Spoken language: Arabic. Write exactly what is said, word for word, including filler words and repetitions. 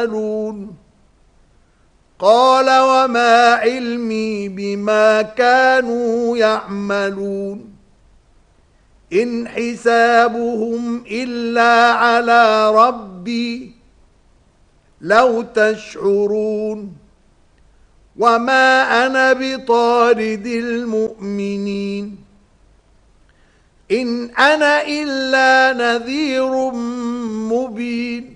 يعملون قال وما علمي بما كانوا يعملون إن حسابهم إلا على ربي لو تشعرون وما أنا بطارد المؤمنين إن أنا إلا نذير مبين